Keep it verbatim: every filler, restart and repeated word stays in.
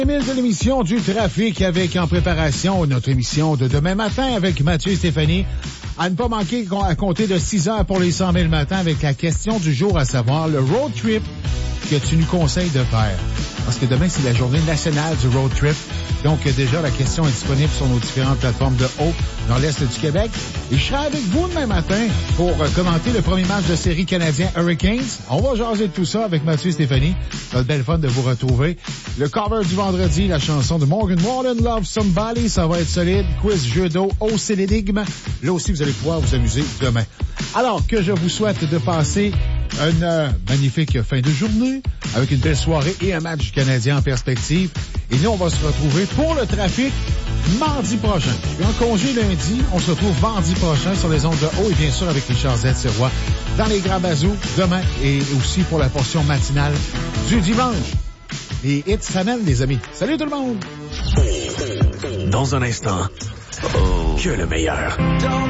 Émile de l'émission du trafic avec en préparation notre émission de demain matin avec Mathieu et Stéphanie. À ne pas manquer à compter de six heures pour les cent mille matin avec la question du jour, à savoir le road trip que tu nous conseilles de faire. Parce que demain, c'est la journée nationale du road trip. Donc, déjà, la question est disponible sur nos différentes plateformes de haut dans l'Est du Québec. Et je serai avec vous demain matin pour commenter le premier match de série canadien Hurricanes. On va jaser de tout ça avec Mathieu et Stéphanie. Ça va être belle fun de vous retrouver. Le cover du vendredi, la chanson de Morgan Wallen, Love Somebody, ça va être solide. Quiz, jeu d'eau, oh, c'est l'énigme. Là aussi, vous allez pouvoir vous amuser demain. Alors que je vous souhaite de passer une euh, magnifique fin de journée avec une belle soirée et un match canadien en perspective. Et nous, on va se retrouver pour le trafic mardi prochain. Je suis en congé lundi. On se retrouve mardi prochain sur les ondes de haut et bien sûr avec Richard Z. Sirois dans les Grands Bazous demain et aussi pour la portion matinale du dimanche. Les hits s'amènent, les amis. Salut tout le monde! Dans un instant, oh, que le meilleur.